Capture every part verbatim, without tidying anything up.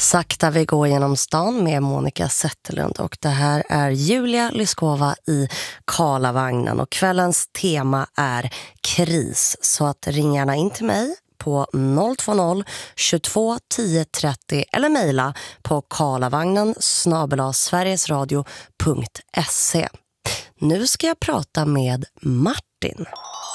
Sakta vi går genom stan med Monica Zetterlund och det här är Julia Lyskova i Karlavagnen och kvällens tema är kris. Så att ring gärna in till mig på noll två noll tjugotvå tio trettio eller mejla på karlavagnen snabel-a sverigesradio punkt se. Nu ska jag prata med Martin.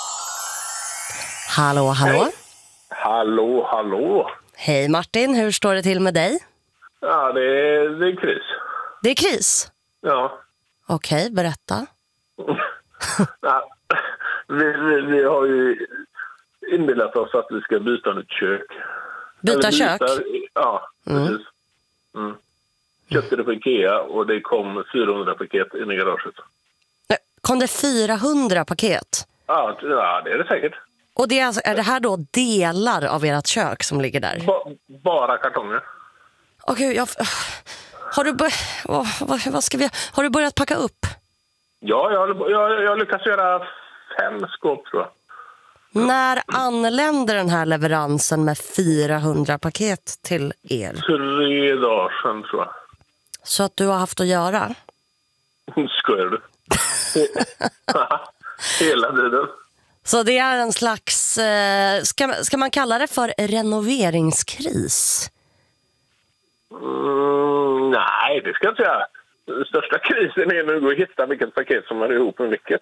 Hallå, hallå. Hej. Hallå, hallå. Hej Martin, hur står det till med dig? Ja, det är, det är kris. Det är kris? Ja. Okej, berätta. ja, vi, vi, vi har ju inbillat oss att vi ska byta nytt kök. Byta Eller kök? Ja, Mm. precis. Mm. Köpte det på Ikea och det kom fyrahundra paket in i garaget. Kom det fyrahundra paket? Ja, ja det är det säkert. Och det är, alltså, är det här då delar av ert kök som ligger där? Ba, bara kartonger. Åh gud, jag... Har du, bör... vad, vad, vad ska vi... har du börjat packa upp? Ja, jag, jag, jag lyckas göra fem skåp tror jag. När anländer den här leveransen med fyrahundra paket till er? Tre dagar sedan tror jag. Så att du har haft att göra? Skojar du? Hela tiden. Så det är en slags, eh, ska, ska man kalla det för renoveringskris? Mm, nej, det ska jag inte säga. Den största krisen är nu att hitta vilket paket som är ihop med vilket.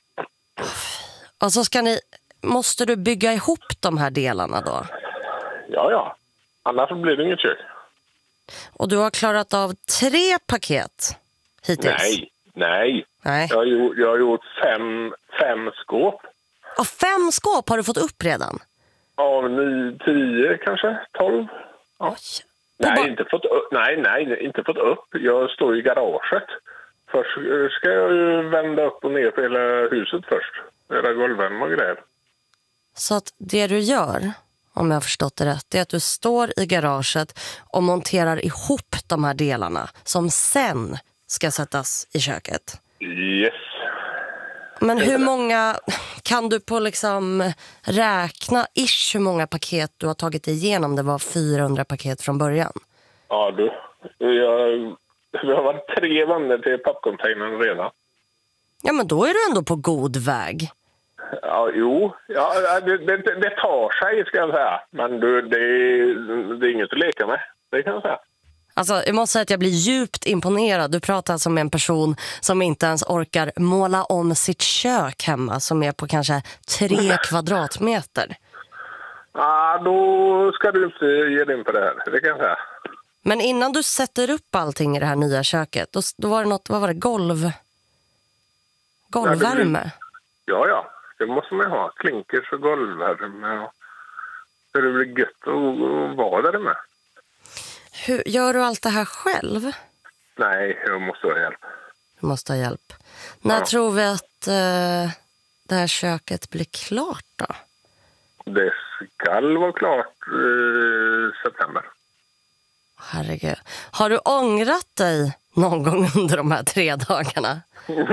Och så ska ni, måste du bygga ihop de här delarna då? Ja, ja. Annars blir det inget kök. Och du har klarat av tre paket hittills? Nej, nej. Nej. Jag har gjort, jag har gjort fem, fem skåp. Och fem skåp har du fått upp redan? Av nio, tio kanske, tolv. Ja. Oj. Nej, bara... inte fått upp. Nej, nej, inte fått upp. Jag står i garaget. Först ska jag ju vända upp och ner på hela huset först. Hela golven och grejer. Så att det du gör, om jag har förstått det rätt, är att du står i garaget och monterar ihop de här delarna som sen ska sättas i köket. Yes. Men hur många, kan du på liksom räkna ish hur många paket du har tagit igenom? Det var fyrahundra paket från början. Ja du, jag, det har varit tre vänner till pappcontainern redan. Ja, men då är du ändå på god väg. Ja, jo, ja, det, det, det tar sig ska jag säga. Men du, det, det är inget att leka med, det kan jag säga. Alltså, jag måste säga att jag blir djupt imponerad. Du pratar alltså med en person som inte ens orkar måla om sitt kök hemma, som är på kanske tre kvadratmeter. Ja, då ska du inte ge dig in på det här, det kan jag säga. Men innan du sätter upp allting i det här nya köket, då, då var det något, vad var det, golv? Golvvärme? Ja, ja, det måste man ha. Klinkers och golvvärme. Så det blir gött att vara där med. Hur, gör du allt det här själv? Nej, jag måste ha hjälp. Du måste ha hjälp. När Ja. tror vi att uh, det här köket blir klart då? Det ska vara klart i september. Herregud. Har du ångrat dig någon gång under de här tre dagarna?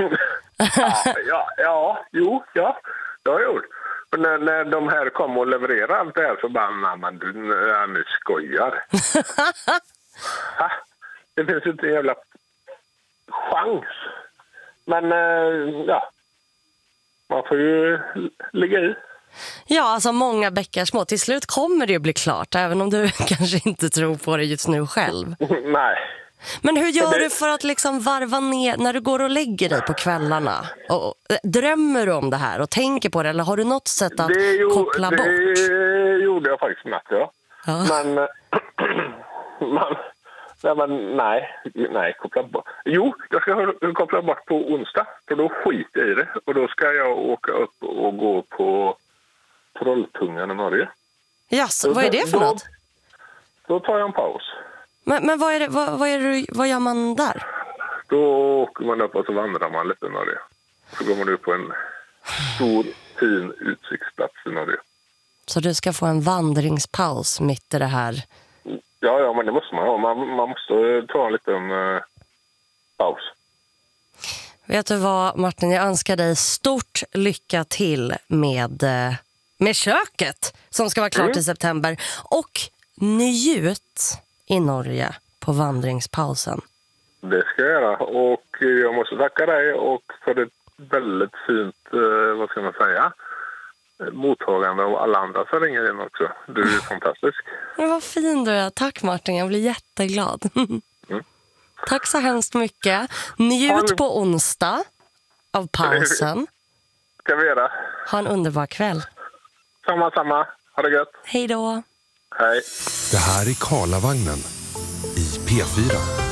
ja, ja, ja, jo, ja, det har jag gjort. Och när, när de här kom och levererade allt det här så bara, nej men du, ja, nu skojar. ha, det finns inte en jävla chans. Men, äh, ja, man får ju ligga i. Ja, alltså många bäckar små. Till slut kommer det ju bli klart, även om du kanske inte tror på det just nu själv. Nej. Men hur gör det... du för att liksom varva ner när du går och lägger dig på kvällarna? Och, drömmer du om det här och tänker på det? Eller har du något sätt att det jo, koppla det bort? Det gjorde jag faktiskt med, ja. Ja. Men, man, nej, men nej, nej, koppla bort. Jo, jag ska koppla bort på onsdag, för då skiter jag i det. Och då ska jag åka upp och gå på Trolltungan i Norge. Yes, vad är det för då, något? Då tar jag en paus. Men, men vad, är det, vad, vad, är det, vad gör man där? Då åker man upp och så vandrar man lite i Norge. Så går man ut på en stor, fin utsiktsplats i Norge. Så du ska få en vandringspaus mitt i det här? Ja, ja, men det måste man ha. Man, man måste ta en liten uh, paus. Vet du vad, Martin? Jag önskar dig stort lycka till med, med köket som ska vara klart mm. i september. Och njut i Norge på vandringspausen. Det ska jag göra. Och jag måste tacka dig och för ett väldigt fint, eh, vad ska man säga, mottagande av alla andra som ringer in också. Du är fantastisk. Men vad fin du är. Tack Martin, jag blir jätteglad. Mm. Tack så hemskt mycket. Njut på onsdag av pausen. Ska vi göra. Ha en underbar kväll. Samma, samma. Ha det gött. Hej då. Hej. Det här är Karlavagnen i P fyra.